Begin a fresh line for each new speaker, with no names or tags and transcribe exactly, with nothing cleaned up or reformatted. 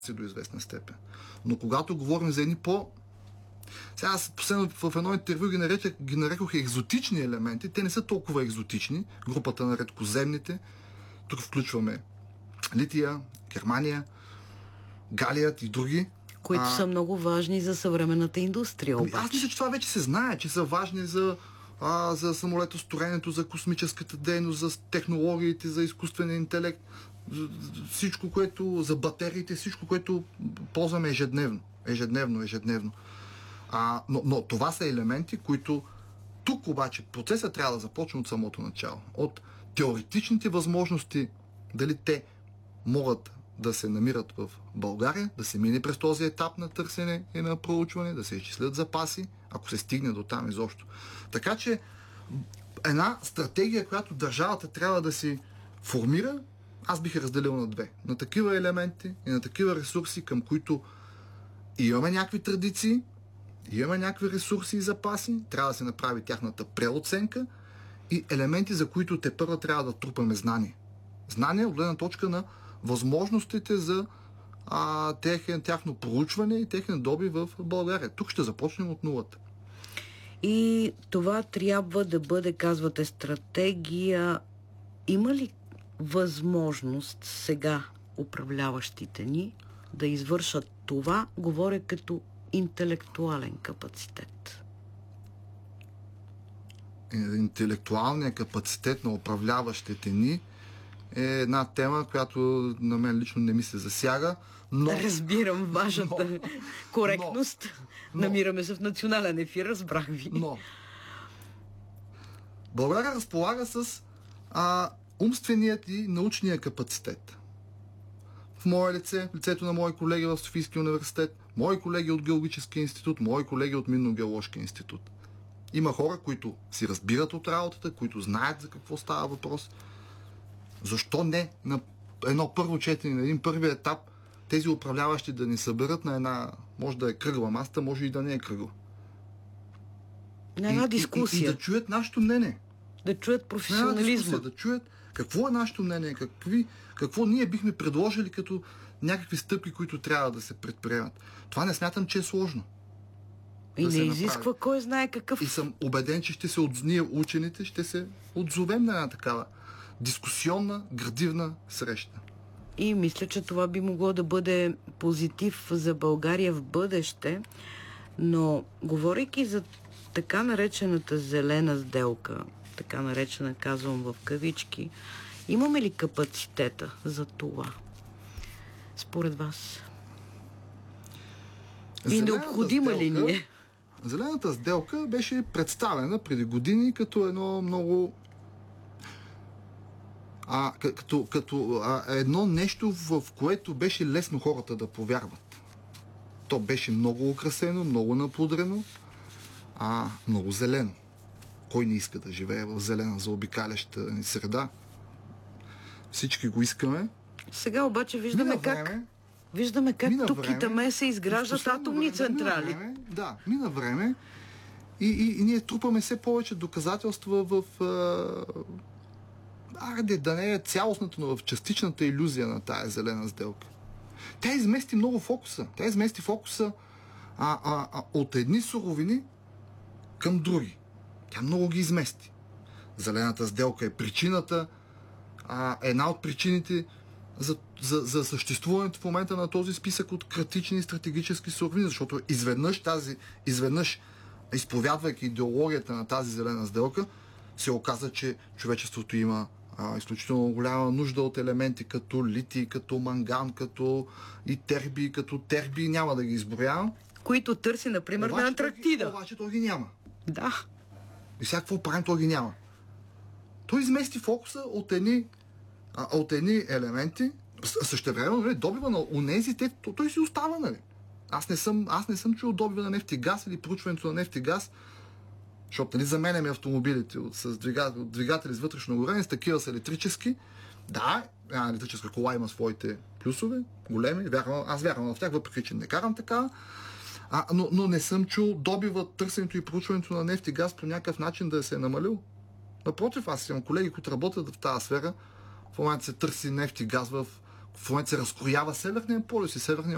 до известна степен. Но когато говорим за едни по... Сега аз последно в едно интервю ги, наречах, ги нарекох екзотични елементи. Те не са толкова екзотични. Групата на редкоземните. Тук включваме лития, Германия, Галият и други.
Които
а...
са много важни за съвременната индустрия.
Ами, аз мисля, че това вече се знае, че са важни за, а, за самолетостроенето, за космическата дейност, за технологиите, за изкуствения интелект, всичко, което, за батериите, всичко, което ползваме ежедневно. Ежедневно, ежедневно. А, но, но това са елементи, които тук обаче процесът трябва да започне от самото начало. От теоретичните възможности, дали те могат да се намират в България, да се мине през този етап на търсене и на проучване, да се изчислят запаси, ако се стигне до там изобщо. Така че една стратегия, която държавата трябва да си формира, аз бих я разделил на две. На такива елементи и на такива ресурси, към които имаме някакви традиции, имаме някакви ресурси и запаси, трябва да се направи тяхната преоценка, и елементи, за които те първо трябва да трупаме знание. Знание от гледна точка на възможностите за а, техен, тяхно проучване и техен добив в България. Тук ще започнем от нулата.
И това трябва да бъде, казвате, стратегия. Има ли възможност сега управляващите ни да извършат това? Говоря като интелектуален капацитет.
Интелектуалният капацитет на управляващите ни е една тема, която на мен лично не ми се засяга. Но...
Разбирам вашата но, коректност.
Но,
Намираме се в национален ефир, разбрах ви.
Но България разполага с а, умственият и научния капацитет. В мое лице, лицето на мои колеги в Софийския университет, мои колеги от Геологическия институт, мои колеги от Минно-геоложкия институт. Има хора, които си разбират от работата, които знаят за какво става въпрос. Защо не на едно първо четене, на един първи етап, тези управляващи да ни съберат на една, може да е кръгла маста, може и да не е кръгла.
На една
и,
дискусия.
И, и, и да чуят нашето мнение.
Да чуят професионализма.
Да чуят какво е нашето мнение, какви, какво ние бихме предложили като някакви стъпки, които трябва да се предприемат. Това не смятам, че е сложно.
И
да
не изисква направи. Кой знае какъв...
И съм убеден, че ще се от... ние, учените, ще се отзовем на една такава дискусионна, градивна среща.
И мисля, че това би могло да бъде позитив за България в бъдеще, но говорейки за така наречената зелена сделка, така наречена, казвам в кавички, имаме ли капацитета за това? Според вас? И необходима ли ни е?
Зелената сделка беше представена преди години като едно много а, като, като а, едно нещо, в което беше лесно хората да повярват. То беше много украсено, много напудрено, а много зелено. Кой не иска да живее в зелена заобикаляща ни среда? Всички го искаме.
Сега обаче виждаме
мина
как
време,
виждаме как тук
време,
и таме се изграждат атомни
време,
централи.
Мина време, да, мина време и, и, и ние трупаме все повече доказателства в Аре, да не е цялостната, но в частичната илюзия на тая зелена сделка. Тя измести много фокуса. Тя измести фокуса а, а, а, от едни суровини към други. Тя много ги измести. Зелената сделка е причината, а, една от причините за, за, за съществуването в момента на този списък от критични и стратегически суровини, защото изведнъж тази, изведнъж изповядвайки идеологията на тази зелена сделка, се оказа, че човечеството има а, изключително голяма нужда от елементи като литий, като манган, като и терби, като терби, няма да ги изброявам.
Които търси, например, обаче, на Антарктида.
Той, обаче той ги няма.
Да.
И сега какво правим, той ги няма. Той измести фокуса от едни, а, от едни елементи, същевременно, нали, добива на онези, те, той си остава, нали. Аз не съм, аз не съм чул добива на нефт и газ или проучването на нефт и газ, защото нали, заменяме автомобилите с двигатели, двигатели с вътрешно горене, с такива са електрически. Да, една електрическа кола има своите плюсове, големи, вярвам, аз вярвам в тях, въпреки че не карам така, а, но, но не съм чул добива, търсенето и проучването на нефт и газ по някакъв начин да се е намалил. Напротив, аз имам колеги, които работят в тази сфера, в момента се търси нефт и газ, в, в момента се разкроява Северния полюс и Северния